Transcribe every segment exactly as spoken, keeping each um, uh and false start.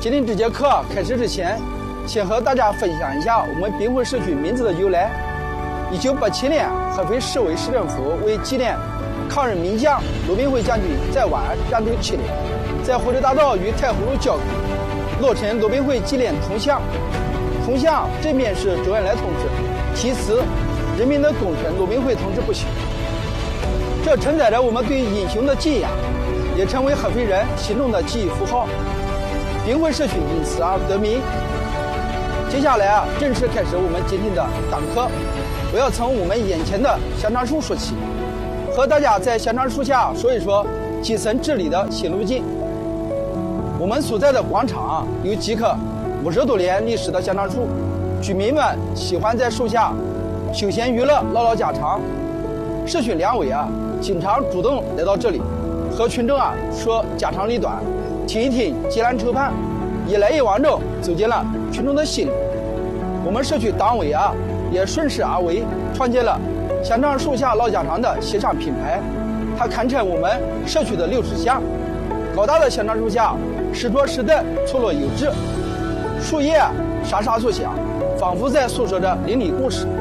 今天这节课开始之前，先和大家分享一下我们滨惠社区名字的由来。一九八七年，合肥市委市政府为纪念抗日名将鲁滨惠将军在皖战斗七烈，在火车大道与太湖路交口落成鲁滨惠纪念铜像。铜像正面是周恩来同志，题词“人民的功臣鲁滨惠同志不朽”。这承载着我们对英雄的敬仰，也成为合肥人心中的记忆符号。滨惠社区因此而得名。接下来啊，正式开始我们今天的党课。我要从我们眼前的香樟树说起，和大家在香樟树下说一说基层治理的新路径。我们所在的广场啊，有几棵五十多年历史的香樟树，居民们喜欢在树下休闲娱乐、唠唠家常。社区两委啊，经常主动来到这里，和群众啊说家长里短，听一听急难愁盼，一来一往中走进了群众的心里。我们社区党委啊，也顺势而为，创建了香樟树下唠家常的协商品牌，它堪称我们社区的六尺巷。高大的香樟树下，石桌石凳错落有致，树叶沙沙作响，仿佛在诉说着邻里故事。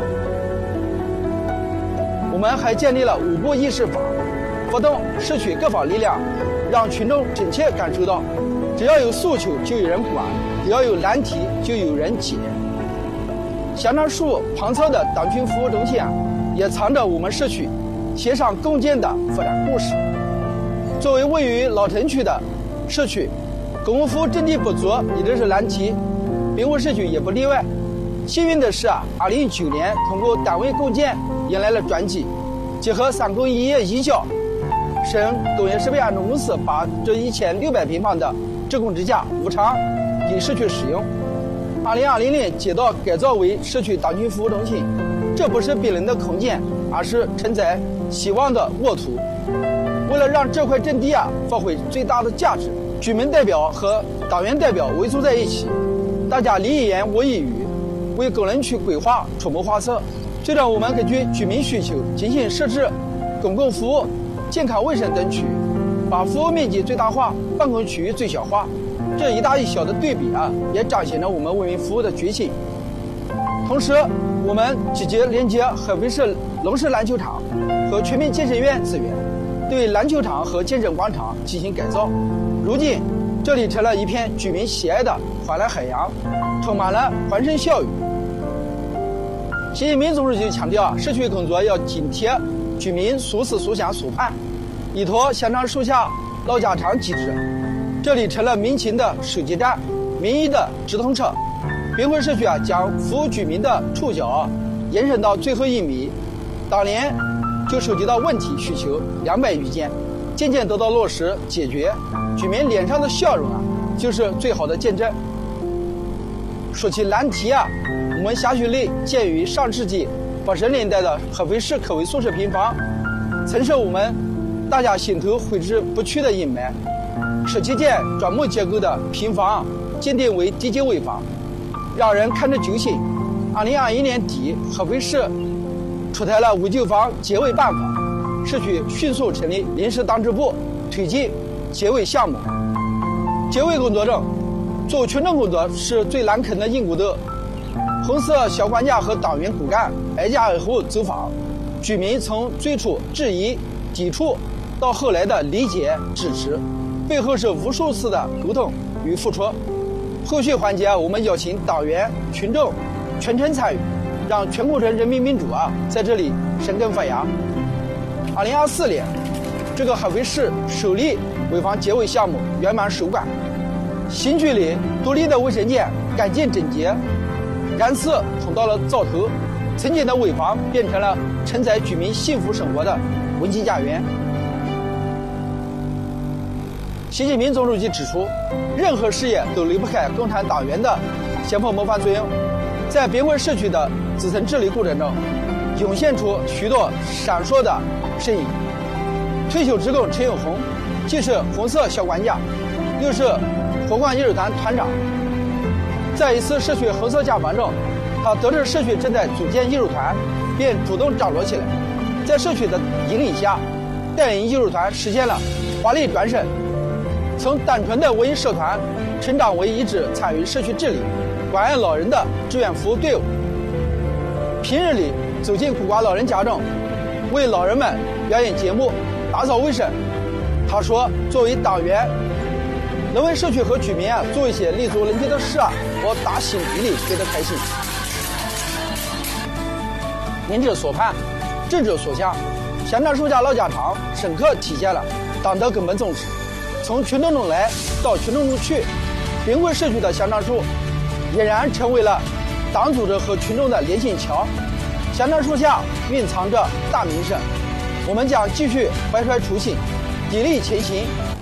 我们还建立了五步议事法，发动社区各方力量，让群众真切感受到，只要有诉求就有人管，只要有难题就有人解。香樟树旁侧的党群服务中心啊，也藏着我们社区协商共建的发展故事。作为位于老城区的社区，公共服务阵地不足一直是难题，滨惠社区也不例外。幸运的是啊，二零一九年通过单位共建迎来了转机，结合三公一业一销，省工业设备安装公司把这一千六百平方的职工之家无偿给社区使用。二零二零年街道改造为社区党群服务中心，这不是冰冷的空间，而是承载希望的沃土。为了让这块阵地啊发挥最大的价值，居民代表和党员代表围坐在一起，大家你一言我一语，为工人区规划出谋划策。最终我们根据居民需求精心设置公共服务、健康卫生等区域，把服务面积最大化，办公区域最小化。这一大一小的对比啊，也彰显了我们为民服务的决心。同时，我们积极连接合肥市龙石篮球场和全民健身院资源，对篮球场和健身广场进行改造。如今，这里成了一片居民喜爱的欢乐海洋，充满了欢声笑语。习近平总书记强调，社区工作要紧贴居民所思所想所盼，依托香樟树下唠家常机制，这里成了民情的收集站，民意的直通车。滨惠社区啊，将服务居民的触角延伸到最后一米，当年就收集到问题需求两百余件，渐渐得到落实解决，居民脸上的笑容啊，就是最好的见证。说起难题啊，我们辖区内建于上世纪八十年代的合肥市科委宿舍平房，曾是我们大家心头挥之不去的阴霾。十七间砖木结构的平房鉴定为低级危房，让人看着揪心。二零二一年底，合肥市出台了危旧房结危办法，社区迅速成立临时党支部，推进结危项目。结危工作中，做群众工作是最难啃的硬骨头。红色小管家和党员骨干挨家挨户走访，居民从最初质疑、抵触，到后来的理解、支持，背后是无数次的沟通与付出。后续环节，我们邀请党员、群众全程参与，让全过程人民民主啊在这里生根发芽。二零二四年，这个合肥市首例危房结危项目圆满收官。新区里独立的卫生间干净整洁，干厕通到了灶头，曾经的危房变成了承载居民幸福生活的温馨家园。习近平总书记指出，任何事业都离不开共产党员的先锋模范作用。在滨惠社区的基层治理过程中，涌现出许多闪烁的身影。退休职工陈永红，既是红色小管家，又是火光艺术团团长。在一次社区红色家访中，他得知社区正在组建艺术团，便主动张罗起来，在社区的引领下，带领艺术团实现了华丽转身。 从单纯的文艺社团成长为一支参与社区治理、关爱老人的志愿服务队伍。平日里走进苦瓜老人家中，为老人们表演节目、打扫卫生。他说：“作为党员，能为社区和居民啊做一些立足人间的事啊，我打心底里觉得开心。”民之所盼，政之所向，香樟树下唠家常深刻体现了党的根本宗旨：从群众中来到群众中去。冰棍社区的香樟树俨然成为了党组织和群众的联系桥。香樟树下蕴藏着大名声，我们将继续怀揣初心，砥砺前行，